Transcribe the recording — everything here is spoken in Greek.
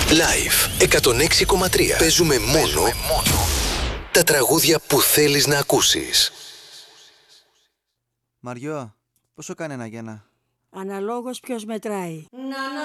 Live 106,3. Παίζουμε μόνο τα τραγούδια που θέλεις να ακούσεις. Μαριό, πόσο κάνει ένα γένα? Αναλόγως ποιος μετράει.